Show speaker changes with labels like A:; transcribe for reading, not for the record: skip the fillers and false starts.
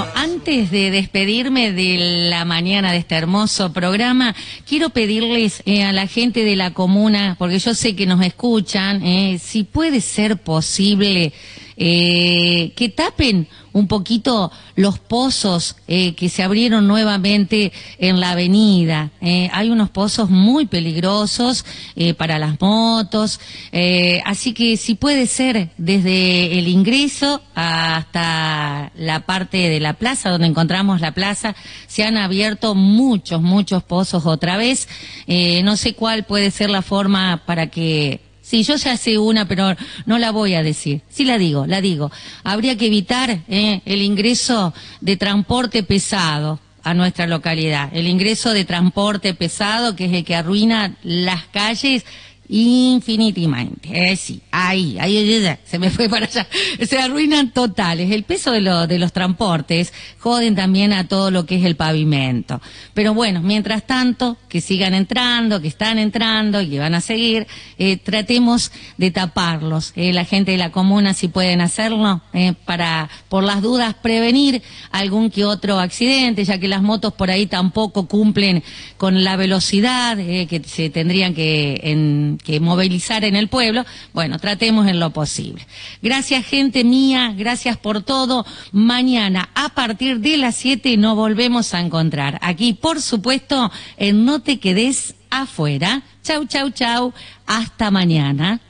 A: Antes de despedirme de la mañana de este hermoso programa, quiero pedirles a la gente de la comuna, porque yo sé que nos escuchan, si puede ser posible que tapen un poquito los pozos que se abrieron nuevamente en la avenida. Hay unos pozos muy peligrosos para las motos, así que si puede ser desde el ingreso hasta la parte de la plaza, donde encontramos la plaza, se han abierto muchos pozos otra vez. No sé cuál puede ser la forma para que... Sí, yo ya sé una, pero no la voy a decir. Sí la digo. Habría que evitar el ingreso de transporte pesado a nuestra localidad. El ingreso de transporte pesado, que es el que arruina las calles infinitamente. Sí, ahí, se me fue para allá. Se arruinan totales. El peso de los transportes joden también a todo lo que es el pavimento. Pero bueno, mientras tanto, que sigan entrando, que están entrando y que van a seguir, tratemos de taparlos. La gente de la comuna, si pueden hacerlo, para, por las dudas, prevenir algún que otro accidente, ya que las motos por ahí tampoco cumplen con la velocidad que se tendrían que movilizar en el pueblo. Bueno, tratemos en lo posible. Gracias, gente mía, gracias por todo. Mañana, a partir de las 7, nos volvemos a encontrar. Aquí, por supuesto, en No Te Quedes Afuera. Chau, chau, chau. Hasta mañana.